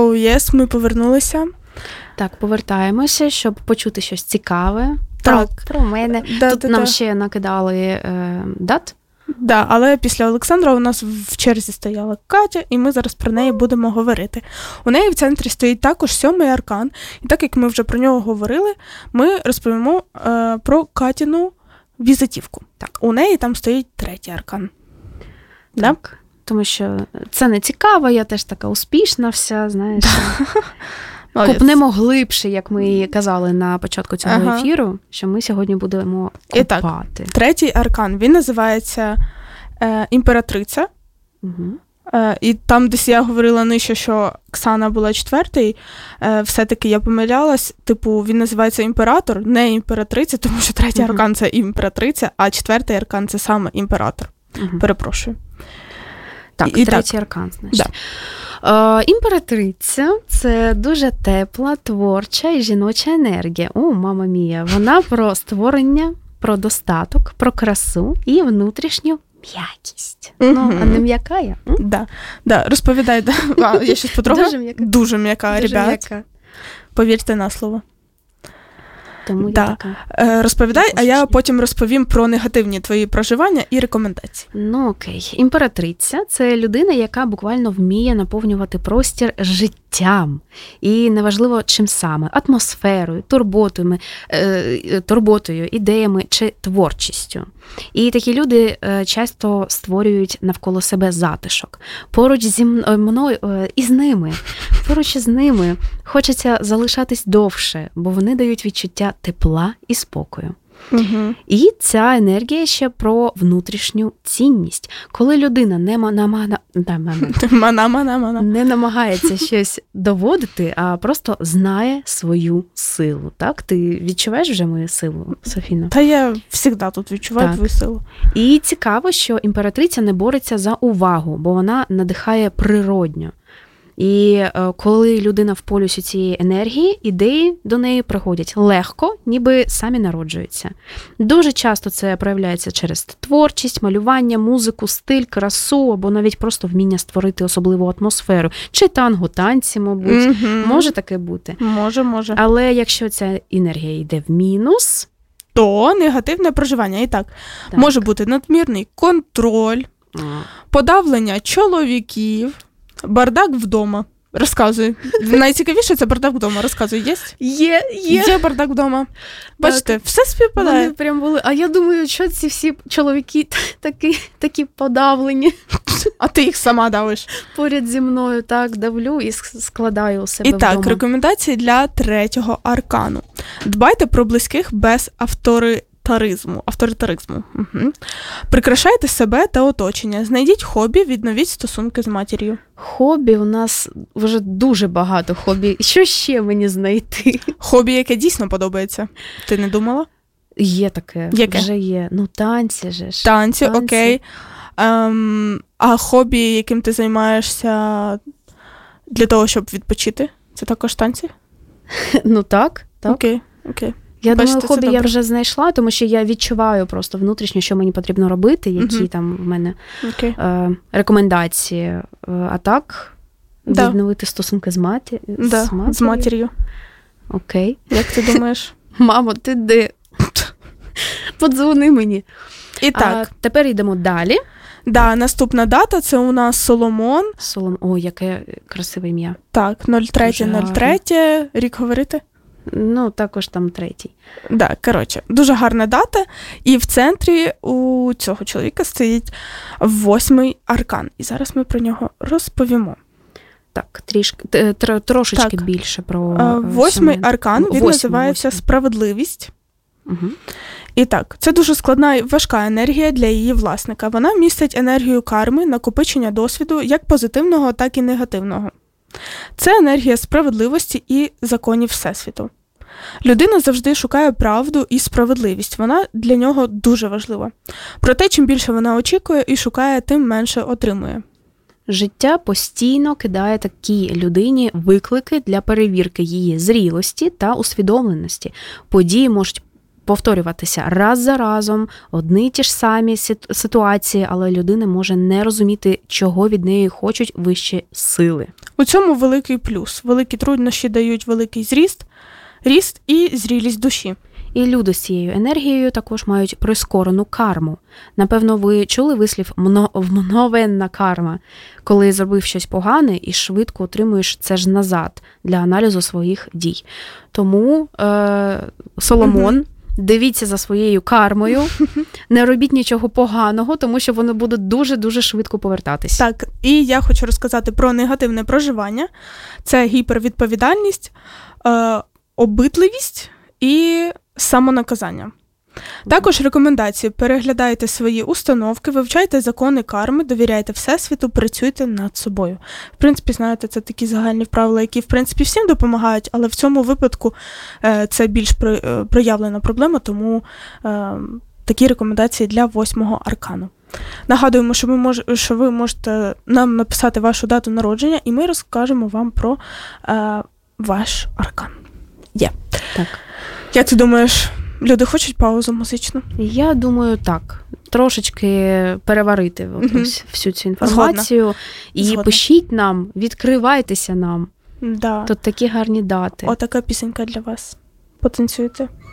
єс, ми повернулися. Так, повертаємося, щоб почути щось цікаве про мене. Тут нам ще накидали дат. Да, але після Олександра у нас в черзі стояла Катя, і ми зараз про неї будемо говорити. У неї в центрі стоїть також 7-й аркан, і так як ми вже про нього говорили, ми розповімо про Катіну візитівку. Так, у неї там стоїть 3-й аркан. Так, да? Тому що це не цікаво, я теж така успішна вся, знаєш. Копнемо глибше, як ми казали на початку цього ефіру, що ми сьогодні будемо копати. І так, 3-й аркан, він називається імператриця. І там десь я говорила нижче, що Ксана була 4-й, все-таки я помилялась, типу, він називається імператор, не імператриця, тому що 3-й аркан – це імператриця, а 4-й аркан – це саме імператор. Перепрошую. Так, 3-й аркан, значить. Да. Імператриця – це дуже тепла, творча і жіноча енергія. О, мама мія! Вона про створення, про достаток, про красу і внутрішню м'якість. Ну, а не м'яка я? Да. Розповідай. Я щось потрогаю. Дуже м'яка, ребят. Повірте на слово. Тому я така. Розповідай, а я потім розповім про негативні твої проживання і рекомендації. Ну окей. Імператриця – це людина, яка буквально вміє наповнювати простір життям. І неважливо чим саме – атмосферою, турботою, ідеями чи творчістю. І такі люди часто створюють навколо себе затишок. Поруч зі мною і поруч з ними хочеться залишатись довше, бо вони дають відчуття тепла і спокою. І ця енергія ще про внутрішню цінність. Коли людина не намагається щось доводити, а просто знає свою силу. Так? Ти відчуваєш вже мою силу, Софіна? Та я завжди тут відчуваю твою силу. І цікаво, що імператриця не бореться за увагу, бо вона надихає природньо. І коли людина в полюсі цієї енергії, ідеї до неї приходять легко, ніби самі народжуються. Дуже часто це проявляється через творчість, малювання, музику, стиль, красу, або навіть просто вміння створити особливу атмосферу. Чи танго-танці, мабуть. Може таке бути? Може. Але якщо ця енергія йде в мінус, то негативне проживання. І так. Може бути надмірний контроль, подавлення чоловіків, бардак вдома. Розказуй. Найцікавіше це бардак вдома. Розказуй, є? Є бардак вдома. Бачите, все співпадає. Вони прям були. А я думаю, що ці всі чоловіки такі подавлені. А ти їх сама давиш. Поряд зі мною так давлю і складаю у себе вдома. І так, рекомендації для 3-го аркану. Дбайте про близьких без авторитаризму. Прикрашайте себе та оточення. Знайдіть хобі, відновіть стосунки з матір'ю. Хобі у нас вже дуже багато хобі. Що ще мені знайти? Хобі, яке дійсно подобається. Ти не думала? Є таке. Яке? Вже є. Ну, танці же. Танці, окей. А хобі, яким ти займаєшся для того, щоб відпочити? Це також танці? Ну, так. Окей. Я думаю, хобі я вже знайшла, тому що я відчуваю просто внутрішньо, що мені потрібно робити, які там в мене рекомендації. А так, відновити стосунки з матір'ю. Окей. Як ти думаєш? Мамо, ти де? Подзвони мені. І так. Тепер йдемо далі. Да, наступна дата – це у нас Соломон. О, яке красиве ім'я. Так, 03.03. Рік говорити? Ну, також там 3-й. Да, коротше, дуже гарна дата. І в центрі у цього чоловіка стоїть 8-й аркан. І зараз ми про нього розповімо. Так, трошечки більше про 8-й аркан, він називається справедливість. І так, це дуже складна і важка енергія для її власника. Вона містить енергію карми, накопичення досвіду, як позитивного, так і негативного. Це енергія справедливості і законів Всесвіту. Людина завжди шукає правду і справедливість. Вона для нього дуже важлива. Проте, чим більше вона очікує і шукає, тим менше отримує. Життя постійно кидає такій людині виклики для перевірки її зрілості та усвідомленості. Події можуть повторюватися раз за разом, одні й ті ж самі ситуації, але людина може не розуміти, чого від неї хочуть вищі сили. У цьому великий плюс. Великі труднощі дають великий ріст і зрілість душі. І люди з цією енергією також мають прискорену карму. Напевно, ви чули вислів «мгновенна карма», коли зробив щось погане і швидко отримуєш це ж назад для аналізу своїх дій. Тому, Соломон, дивіться за своєю кармою, не робіть нічого поганого, тому що воно буде дуже-дуже швидко повертатись. Так, і я хочу розказати про негативне проживання. Це гіпервідповідальність, обидливість і самонаказання. Також рекомендації: переглядайте свої установки, вивчайте закони карми, довіряйте Всесвіту, працюйте над собою. В принципі, знаєте, це такі загальні правила, які, в принципі, всім допомагають, але в цьому випадку це більш проявлена проблема, тому такі рекомендації для 8-го аркану. Нагадуємо, що ви можете нам написати вашу дату народження, і ми розкажемо вам про ваш аркан. Так. Як ти думаєш, люди хочуть паузу музичну? Я думаю, так. Трошечки переварити всю цю інформацію. І пишіть нам, відкривайтеся нам. Да. Тут такі гарні дати. Отака пісенька для вас. Потанцюйте.